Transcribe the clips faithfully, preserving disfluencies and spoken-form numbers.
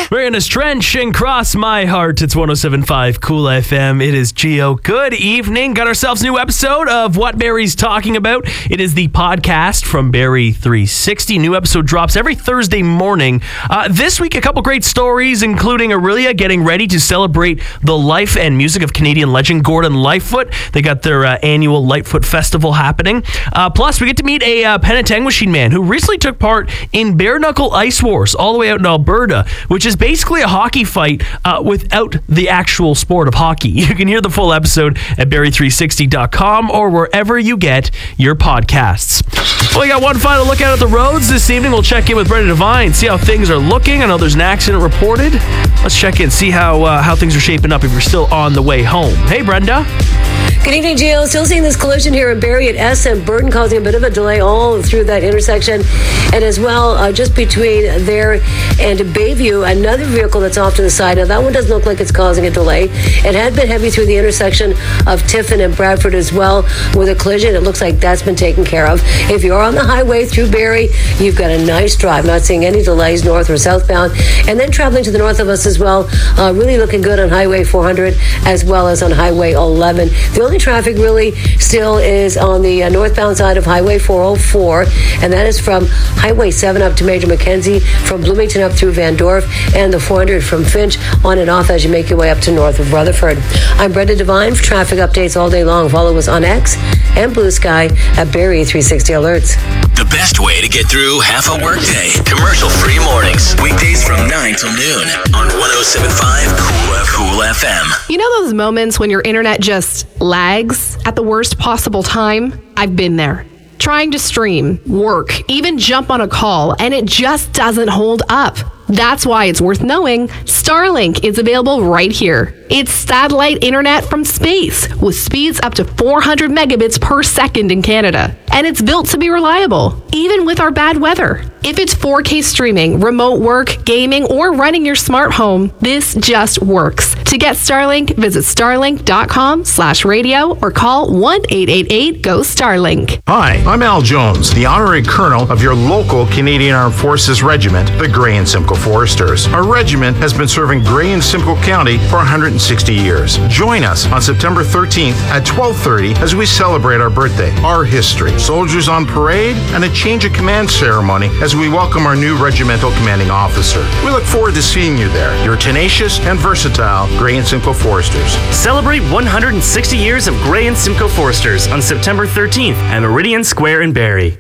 Mariana's Trench and Cross My Heart. It's one oh seven point five Cool F M. It is Gio. Good evening. Got ourselves a new episode of What Barry's Talking About. It is the podcast from Barry three sixty. New episode drops every Thursday morning. Uh, this week, a couple great stories, including Aurelia getting ready to celebrate the life and music of Canadian legend Gordon Lightfoot. They got their uh, annual Lightfoot Festival happening. Uh, plus, we get to meet a uh, Penetangwisheen man who recently took part in bare knuckle ice wars all the way out in Alberta, which is basically a hockey fight uh, without the actual sport of hockey. You can hear the full episode at barry three sixty dot com or wherever you get your podcasts. Well, we got one final look out at the roads this evening. We'll check in with Brenda Devine, see how things are looking. I know there's an accident reported. Let's check in, see how uh, how things are shaping up if you're still on the way home. Hey, Brenda. Good evening, Gio. Still seeing this collision here in Barrie at S and Burton, causing a bit of a delay all through that intersection. And as well, uh, just between there and Bayview, another vehicle that's off to the side. Now, that one doesn't look like it's causing a delay. It had been heavy through the intersection of Tiffin and Bradford as well with a collision. It looks like that's been taken care of. If you're on the highway through Barrie, you've got a nice drive. Not seeing any delays north or southbound. And then traveling to the north of us as well, uh, really looking good on Highway four hundred as well as on Highway eleven. The only traffic really still is on the uh, northbound side of Highway four oh four, and that is from Highway seven up to Major Mackenzie, from Bloomington up through Van Dorp, and the four hundred from Finch on and off as you make your way up to north of Rutherford. I'm Brenda Devine for traffic updates all day long. Follow us on X and Blue Sky at Barrie three sixty Alerts. The best way to get through half a workday. Commercial-free mornings. Weekdays from nine till noon on one oh seven point five Cool F M. You know those moments when your internet just lags at the worst possible time? I've been there. Trying to stream, work, even jump on a call, and it just doesn't hold up. That's why it's worth knowing Starlink is available right here. It's satellite internet from space with speeds up to four hundred megabits per second in Canada. And it's built to be reliable, even with our bad weather. If it's four K streaming, remote work, gaming, or running your smart home, this just works. To get Starlink, visit starlink.com slash radio or call one eight eight eight go Starlink. Hi, I'm Al Jones, the honorary colonel of your local Canadian Armed Forces regiment, the Grey and Simcoe Foresters. Our regiment has been serving Grey and Simcoe County for one hundred sixty years. Join us on September thirteenth at twelve thirty as we celebrate our birthday, our history, soldiers on parade, and a change of command ceremony as we welcome our new regimental commanding officer. We look forward to seeing you there. Your tenacious and versatile Grey and Simcoe Foresters. Celebrate one hundred sixty years of Grey and Simcoe Foresters on September thirteenth at Meridian Square in Barrie.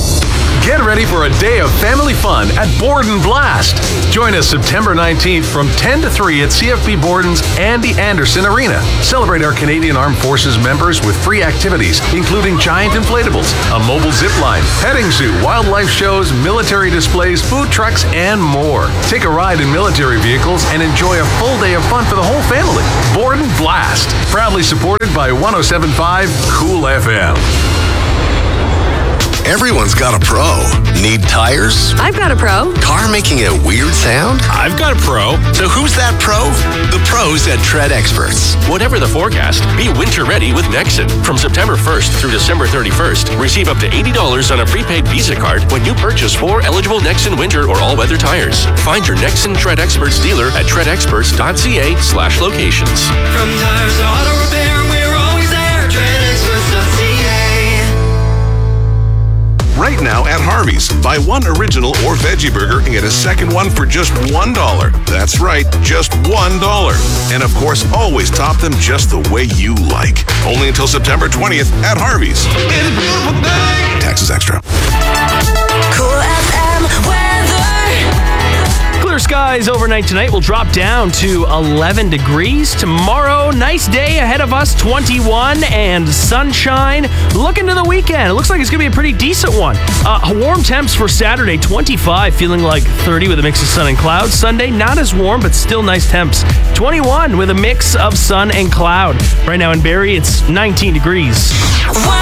Get ready for a day of family fun at Borden Blast. Join us September nineteenth from ten to three at C F B Borden's Andy Anderson Arena. Celebrate our Canadian Armed Forces members with free activities, including giant inflatables, a mobile zip line, petting zoo, wildlife shows, military displays, food trucks, and more. Take a ride in military vehicles and enjoy a full day of fun for the whole family. Borden Blast, proudly supported by one oh seven point five Cool F M. Everyone's got a pro. Need tires? I've got a pro. Car making a weird sound? I've got a pro. So who's that pro? The pros at Tread Experts. Whatever the forecast, be winter ready with Nexen. From September first through December thirty-first, receive up to eighty dollars on a prepaid Visa card when you purchase four eligible Nexen winter or all-weather tires. Find your Nexen Tread Experts dealer at tread experts dot c a slash locations. From tires to auto repair, we're always there. tread experts dot c a. Right now at Harvey's, buy one original or veggie burger and get a second one for just one dollar. That's right, just one dollar. And of course, always top them just the way you like. Only until September twentieth at Harvey's. It's a beautiful day. Taxes extra. Cool F M weather. Clear skies overnight tonight. Will drop down to eleven degrees. Tomorrow, nice day ahead of us, twenty-one, and sunshine. Look into the weekend. It looks like it's going to be a pretty decent one. Uh, warm temps for Saturday, twenty-five, feeling like thirty with a mix of sun and clouds. Sunday, not as warm, but still nice temps. twenty-one with a mix of sun and cloud. Right now in Barrie, it's nineteen degrees.